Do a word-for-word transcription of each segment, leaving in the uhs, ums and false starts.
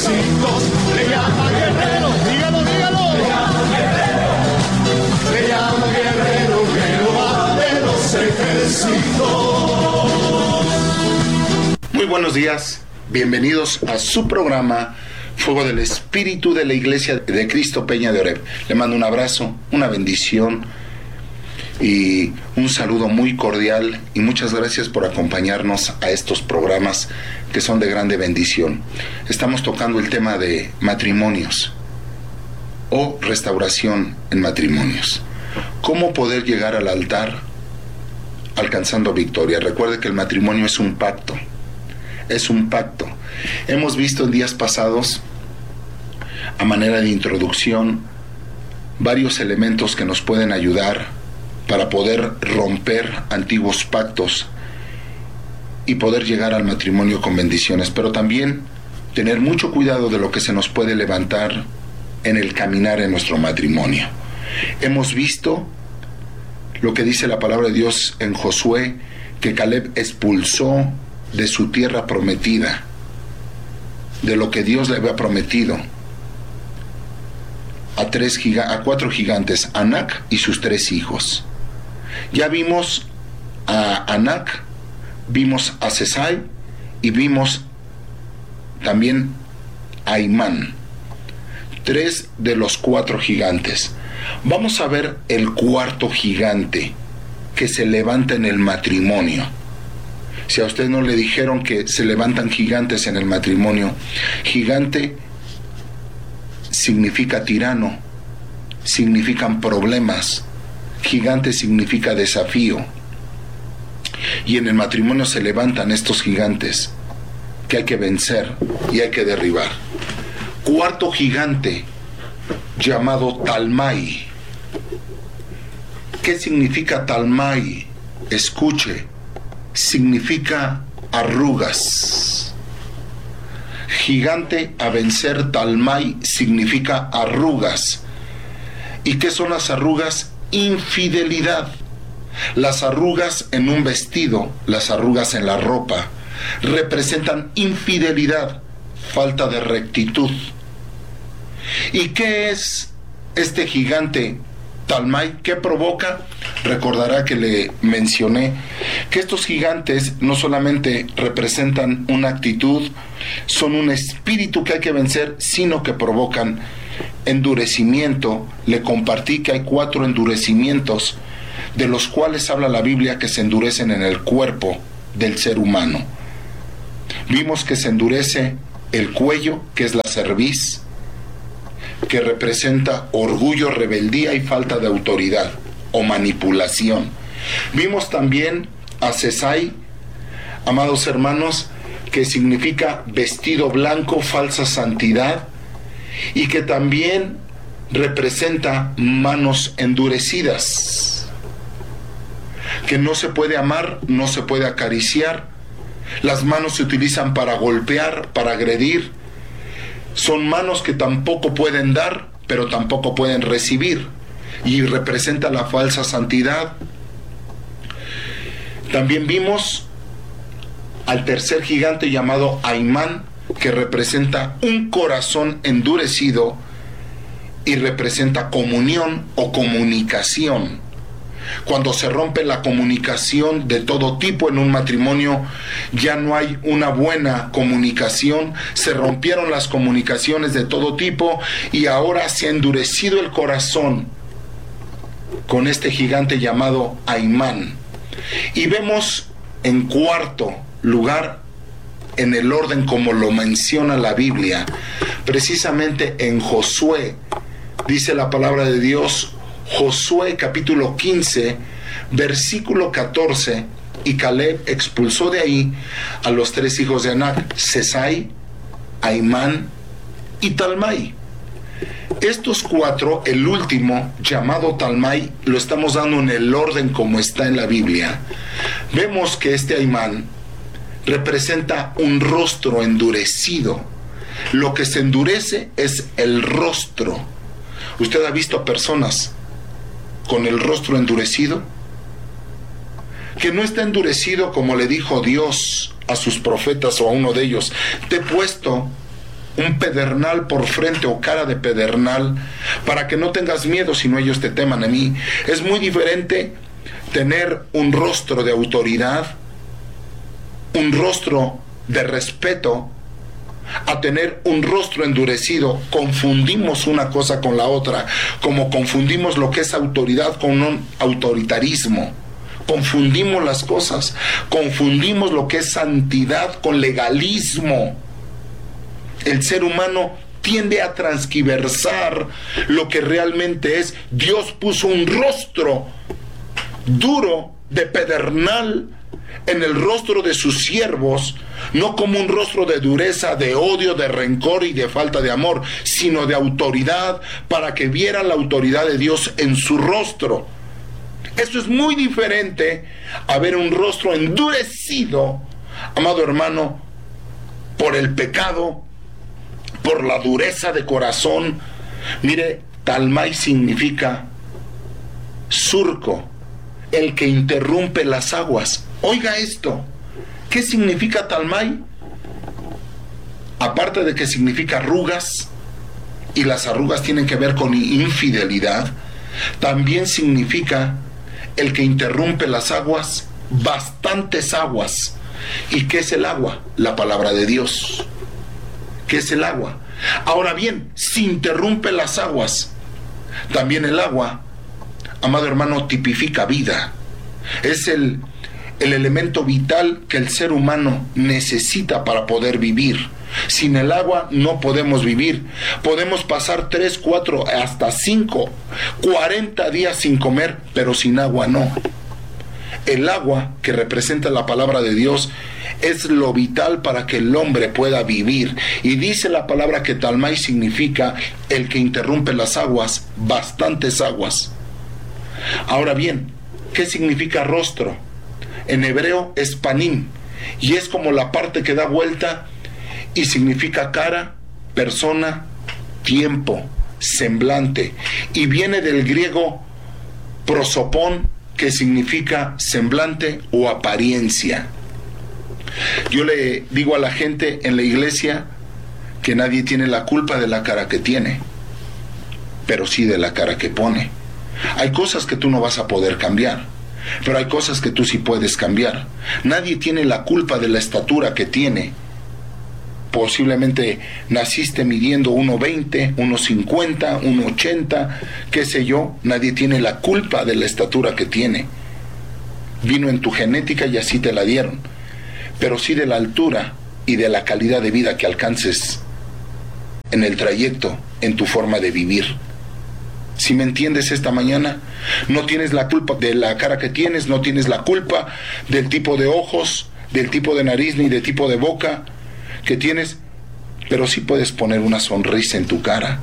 ejércitos, le llama guerrero, dígalo, dígalo. Le llama guerrero, le llama guerrero, Jehová de los ejércitos. Muy buenos días, bienvenidos a su programa Fuego del Espíritu de la Iglesia de Cristo Peña de Oreb. Le mando un abrazo, una bendición y un saludo muy cordial y muchas gracias por acompañarnos a estos programas que son de grande bendición. Estamos tocando el tema de matrimonios o restauración en matrimonios. ¿Cómo poder llegar al altar alcanzando victoria? Recuerde que el matrimonio es un pacto, es un pacto. Hemos visto en días pasados, a manera de introducción, varios elementos que nos pueden ayudar para poder romper antiguos pactos y poder llegar al matrimonio con bendiciones, pero también tener mucho cuidado de lo que se nos puede levantar en el caminar en nuestro matrimonio. Hemos visto lo que dice la palabra de Dios en Josué, que Caleb expulsó de su tierra prometida, de lo que Dios le había prometido, a, tres giga- a cuatro gigantes, Anac y sus tres hijos. Ya vimos a Anac, vimos a Sesai y vimos también a Aimán, tres de los cuatro gigantes. Vamos a ver el cuarto gigante que se levanta en el matrimonio. Si a usted no le dijeron que se levantan gigantes en el matrimonio, gigante significa tirano, significan problemas, gigante significa desafío. Y en el matrimonio se levantan estos gigantes que hay que vencer y hay que derribar. Cuarto gigante, llamado Talmai. ¿Qué significa Talmai? Escuche, significa arrugas. Gigante a vencer, Talmai, significa arrugas. ¿Y qué son las arrugas? Infidelidad. Las arrugas en un vestido, las arrugas en la ropa, representan infidelidad, falta de rectitud. ¿Y qué es este gigante Talmai? ¿Qué provoca? Recordará que le mencioné que estos gigantes no solamente representan una actitud, son un espíritu que hay que vencer, sino que provocan endurecimiento. Le compartí que hay cuatro endurecimientos de los cuales habla la Biblia que se endurecen en el cuerpo del ser humano. Vimos que se endurece el cuello, que es la cerviz, que representa orgullo, rebeldía y falta de autoridad o manipulación. Vimos también a Sesai, amados hermanos, que significa vestido blanco, falsa santidad, y que también representa manos endurecidas, que no se puede amar, no se puede acariciar. Las manos se utilizan para golpear, para agredir. Son manos que tampoco pueden dar, pero tampoco pueden recibir, y representa la falsa santidad. También vimos al tercer gigante llamado Aimán, que representa un corazón endurecido y representa comunión o comunicación. Cuando se rompe la comunicación de todo tipo en un matrimonio, ya no hay una buena comunicación, se rompieron las comunicaciones de todo tipo y ahora se ha endurecido el corazón con este gigante llamado Aimán. Y vemos en cuarto lugar, en el orden como lo menciona la Biblia, precisamente en Josué, dice la palabra de Dios, Josué capítulo quince, versículo catorce, y Caleb expulsó de ahí a los tres hijos de Anac, Sesai, Aimán y Talmai. Estos cuatro, el último, llamado Talmai, lo estamos dando en el orden como está en la Biblia. Vemos que este Aimán representa un rostro endurecido. Lo que se endurece es el rostro. ¿Usted ha visto personas con el rostro endurecido? Que no está endurecido como le dijo Dios a sus profetas o a uno de ellos: te he puesto un pedernal por frente o cara de pedernal, para que no tengas miedo sino ellos te teman a mí. Es muy diferente tener un rostro de autoridad, un rostro de respeto, a tener un rostro endurecido. Confundimos una cosa con la otra, como confundimos lo que es autoridad con un autoritarismo. Confundimos las cosas, confundimos lo que es santidad con legalismo. El ser humano tiende a transquiversar lo que realmente es. Dios puso un rostro duro de pedernal en el rostro de sus siervos, no como un rostro de dureza, de odio, de rencor y de falta de amor, sino de autoridad, para que vieran la autoridad de Dios en su rostro. Esto es muy diferente a ver un rostro endurecido, amado hermano, por el pecado, por la dureza de corazón. Mire, talmai significa surco, el que interrumpe las aguas. Oiga esto, ¿qué significa talmai? Aparte de que significa arrugas, y las arrugas tienen que ver con infidelidad, también significa el que interrumpe las aguas, bastantes aguas. ¿Y qué es el agua? La palabra de Dios. ¿Qué es el agua? Ahora bien, si interrumpe las aguas, también el agua, amado hermano, tipifica vida. Es el, el elemento vital que el ser humano necesita para poder vivir. Sin el agua no podemos vivir. Podemos pasar tres, cuatro, hasta cinco, cuarenta días sin comer, pero sin agua no. El agua, que representa la palabra de Dios, es lo vital para que el hombre pueda vivir. Y dice la palabra que talmai significa el que interrumpe las aguas, bastantes aguas. Ahora bien, ¿qué significa rostro? En hebreo es panim, y es como la parte que da vuelta, y significa cara, persona, tiempo, semblante, y viene del griego prosopón, que significa semblante o apariencia. Yo le digo a la gente en la iglesia que nadie tiene la culpa de la cara que tiene, pero sí de la cara que pone. Hay cosas que tú no vas a poder cambiar, pero hay cosas que tú sí puedes cambiar. Nadie tiene la culpa de la estatura que tiene. Posiblemente naciste midiendo uno veinte, uno cincuenta, uno ochenta, qué sé yo. Nadie tiene la culpa de la estatura que tiene. Vino en tu genética y así te la dieron. Pero sí de la altura y de la calidad de vida que alcances en el trayecto, en tu forma de vivir. ¿Sí me entiendes esta mañana? No tienes la culpa de la cara que tienes, no tienes la culpa del tipo de ojos, del tipo de nariz, ni del tipo de boca que tienes, pero sí puedes poner una sonrisa en tu cara.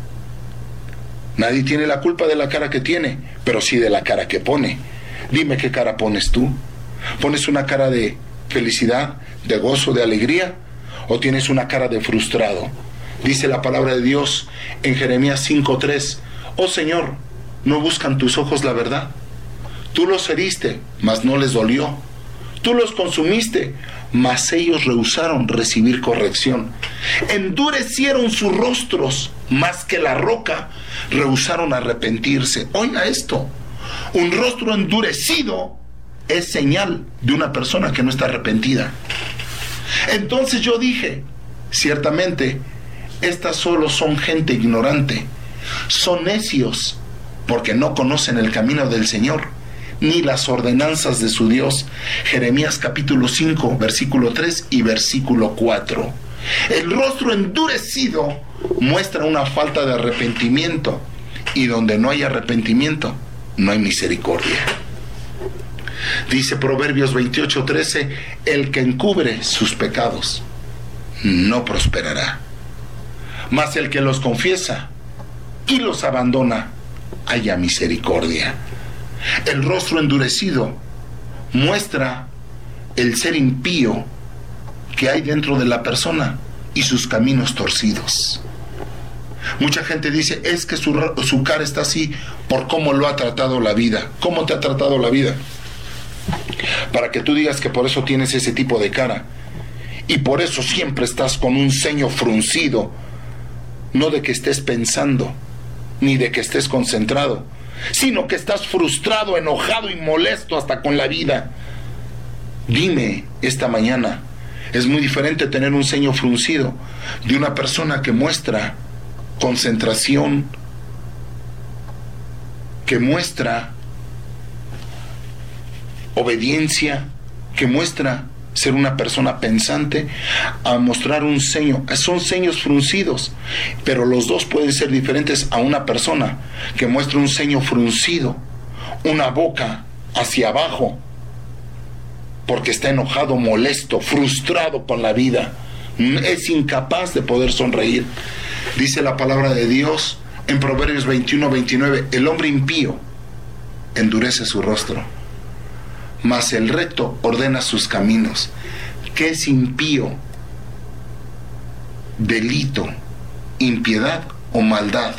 Nadie tiene la culpa de la cara que tiene, pero sí de la cara que pone. Dime qué cara pones tú. ¿Pones una cara de felicidad, de gozo, de alegría? ¿O tienes una cara de frustrado? Dice la palabra de Dios en Jeremías cinco tres: oh Señor, ¿no buscan tus ojos la verdad? Tú los heriste, mas no les dolió. Tú los consumiste, mas ellos rehusaron recibir corrección. Endurecieron sus rostros más que la roca, rehusaron arrepentirse. Oiga esto, un rostro endurecido es señal de una persona que no está arrepentida. Entonces yo dije, ciertamente, estas solo son gente ignorante, son necios, porque no conocen el camino del Señor, ni las ordenanzas de su Dios. Jeremías capítulo cinco, versículo tres y versículo cuatro. El rostro endurecido muestra una falta de arrepentimiento, y donde no hay arrepentimiento, no hay misericordia. Dice Proverbios veintiocho trece: el que encubre sus pecados no prosperará, mas el que los confiesa y los abandona haya misericordia. El rostro endurecido muestra el ser impío que hay dentro de la persona y sus caminos torcidos. Mucha gente dice, es que su, su cara está así por cómo lo ha tratado la vida. ¿Cómo te ha tratado la vida? Para que tú digas que por eso tienes ese tipo de cara. y por eso siempre estás con un ceño fruncido, no de que estés pensando, ni de que estés concentrado, sino que estás frustrado, enojado y molesto hasta con la vida. Dime esta mañana, es muy diferente tener un ceño fruncido de una persona que muestra concentración, que muestra obediencia, que muestra ser una persona pensante, a mostrar un ceño. Son ceños fruncidos, pero los dos pueden ser diferentes a una persona que muestra un ceño fruncido, una boca hacia abajo, porque está enojado, molesto, frustrado con la vida, es incapaz de poder sonreír. Dice la palabra de Dios en Proverbios veintiuno, veintinueve, el hombre impío endurece su rostro, mas el recto ordena sus caminos. ¿Qué es impío? Delito, impiedad o maldad.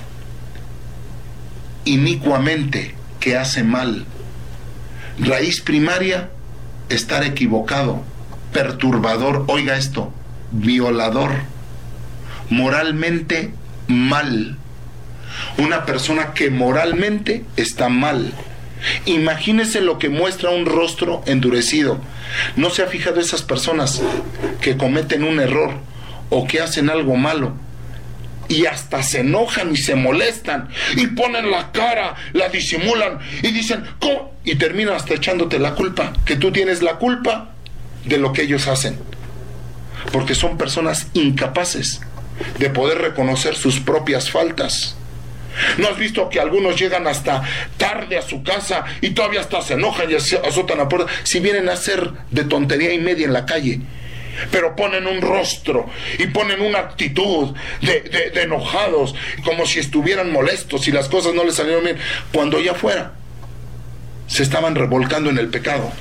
Inicuamente, que hace mal. Raíz primaria, estar equivocado, perturbador, oiga esto, violador, moralmente mal. Una persona que moralmente está mal. Imagínese lo que muestra un rostro endurecido. ¿No se ha fijado esas personas que cometen un error o que hacen algo malo y hasta se enojan y se molestan y ponen la cara, la disimulan y dicen ¿cómo? Y terminan hasta echándote la culpa, que tú tienes la culpa de lo que ellos hacen, porque son personas incapaces de poder reconocer sus propias faltas? ¿No has visto que algunos llegan hasta tarde a su casa y todavía hasta se enojan y azotan la puerta si vienen a hacer de tontería y media en la calle? Pero ponen un rostro y ponen una actitud de, de, de enojados, como si estuvieran molestos y las cosas no les salieron bien, cuando allá afuera se estaban revolcando en el pecado.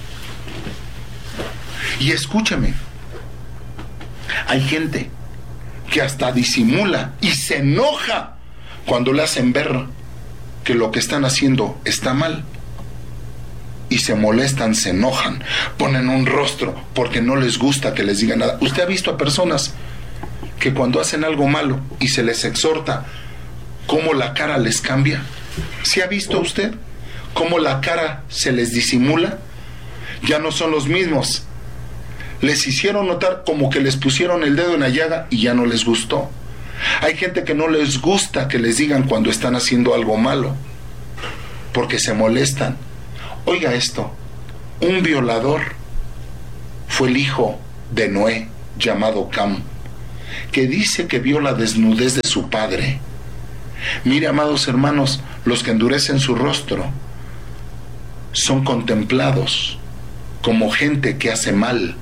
Y escúchame, hay gente que hasta disimula y se enoja cuando le hacen ver que lo que están haciendo está mal, y se molestan, se enojan, ponen un rostro porque no les gusta que les digan nada. ¿Usted ha visto a personas que cuando hacen algo malo y se les exhorta, cómo la cara les cambia? ¿Sí ha visto usted cómo la cara se les disimula? Ya no son los mismos. Les hicieron notar como que les pusieron el dedo en la llaga y ya no les gustó. Hay gente que no les gusta que les digan cuando están haciendo algo malo, porque se molestan. Oiga esto, un violador fue el hijo de Noé, llamado Cam, que dice que vio la desnudez de su padre. Mire, amados hermanos, los que endurecen su rostro son contemplados como gente que hace mal,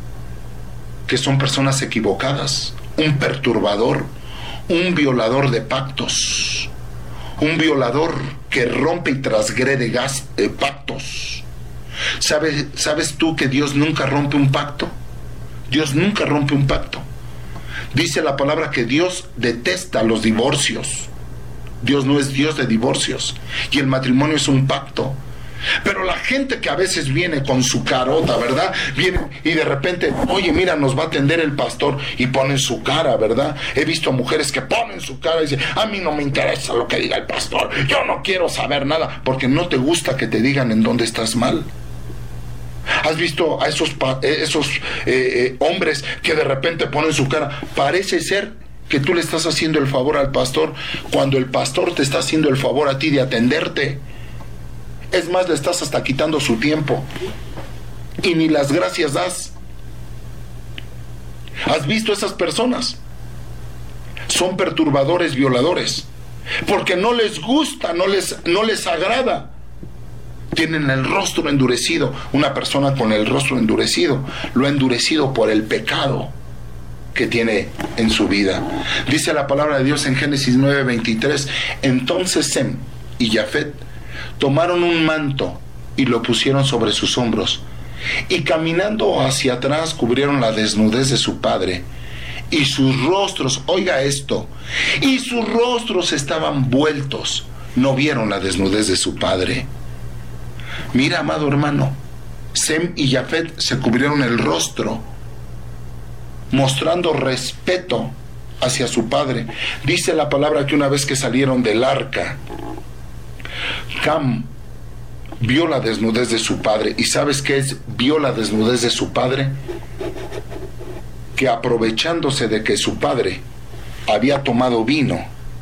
que son personas equivocadas, un perturbador, un violador de pactos, un violador que rompe y transgrede gas, eh, pactos. ¿Sabes, ¿Sabes tú que Dios nunca rompe un pacto? Dios nunca rompe un pacto. Dice la palabra que Dios detesta los divorcios. Dios no es Dios de divorcios, y el matrimonio es un pacto. Pero la gente que a veces viene con su carota, ¿verdad? Viene y de repente, oye, mira, nos va a atender el pastor, y ponen su cara, ¿verdad? He visto mujeres que ponen su cara y dicen, a mí no me interesa lo que diga el pastor, yo no quiero saber nada, porque no te gusta que te digan en dónde estás mal. ¿Has visto a esos, esos eh, eh, hombres que de repente ponen su cara? Parece ser que tú le estás haciendo el favor al pastor, cuando el pastor te está haciendo el favor a ti de atenderte. Es más, le estás hasta quitando su tiempo y ni las gracias das. ¿Has visto esas personas? Son perturbadores, violadores, porque no les gusta, no les, no les agrada. Tienen el rostro endurecido. Una persona con el rostro endurecido lo ha endurecido por el pecado que tiene en su vida. Dice la palabra de Dios en Génesis nueve veintitrés, entonces Sem y Jafet tomaron un manto y lo pusieron sobre sus hombros, y caminando hacia atrás cubrieron la desnudez de su padre, y sus rostros, oiga esto, y sus rostros estaban vueltos, no vieron la desnudez de su padre. Mira, amado hermano, Sem y Jafet se cubrieron el rostro mostrando respeto hacia su padre. Dice la palabra que una vez que salieron del arca, Cam vio la desnudez de su padre. ¿Y sabes qué es? Vio la desnudez de su padre, que aprovechándose de que su padre había tomado vino,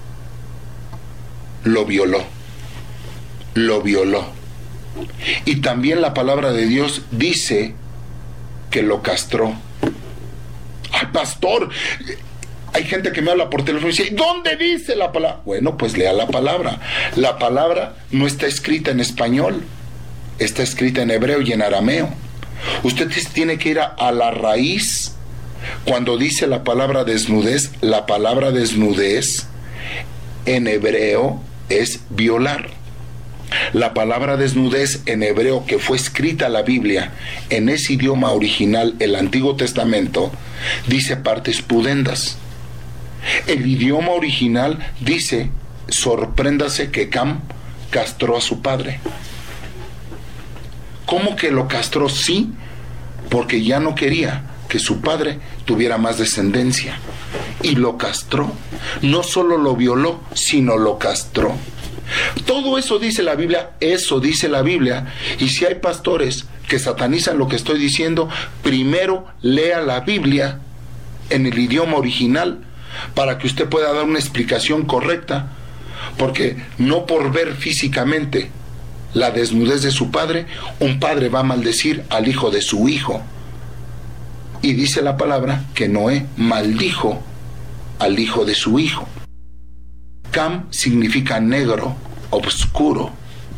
lo violó, lo violó. Y también la palabra de Dios dice que lo castró. ¡Ay, pastor! Hay gente que me habla por teléfono y dice, ¿dónde dice la palabra? Bueno, pues lea la palabra. La palabra no está escrita en español, está escrita en hebreo y en arameo. Usted tiene que ir a, a la raíz. Cuando dice la palabra desnudez, la palabra desnudez en hebreo es violar. La palabra desnudez en hebreo que fue escrita la Biblia en ese idioma original, el Antiguo Testamento, dice partes pudendas. El idioma original dice, sorpréndase que Cam castró a su padre. ¿Cómo que lo castró? Sí, porque ya no quería que su padre tuviera más descendencia. Y lo castró. No solo lo violó, sino lo castró. Todo eso dice la Biblia, eso dice la Biblia. Y si hay pastores que satanizan lo que estoy diciendo, primero lea la Biblia en el idioma original para que usted pueda dar una explicación correcta, porque no por ver físicamente la desnudez de su padre, un padre va a maldecir al hijo de su hijo. Y dice la palabra que Noé maldijo al hijo de su hijo. Cam significa negro, oscuro.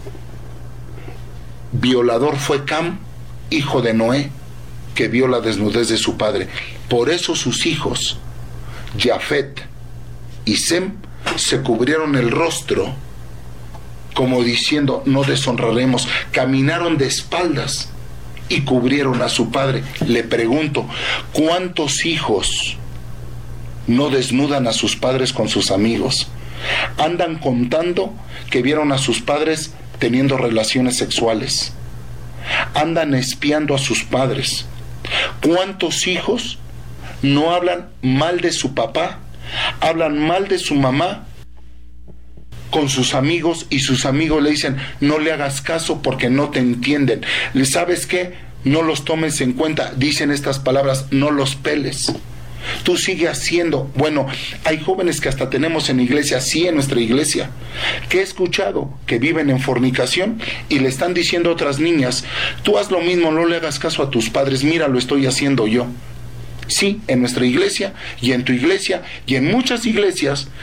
Violador fue Cam, hijo de Noé, que vio la desnudez de su padre. Por eso sus hijos, Jafet y Sem, se cubrieron el rostro, como diciendo, no deshonraremos. Caminaron de espaldas y cubrieron a su padre. Le pregunto, ¿cuántos hijos no desnudan a sus padres con sus amigos? Andan contando que vieron a sus padres teniendo relaciones sexuales. Andan espiando a sus padres. ¿Cuántos hijos no hablan mal de su papá? Hablan mal de su mamá con sus amigos, y sus amigos le dicen, no le hagas caso porque no te entienden. ¿Sabes qué? No los tomes en cuenta. Dicen estas palabras, no los peles. Tú sigue haciendo. Bueno, hay jóvenes que hasta tenemos en iglesia, sí, en nuestra iglesia, que he escuchado que viven en fornicación y le están diciendo a otras niñas, tú haz lo mismo, no le hagas caso a tus padres, mira, lo estoy haciendo yo. Sí, en nuestra iglesia y en tu iglesia y en muchas iglesias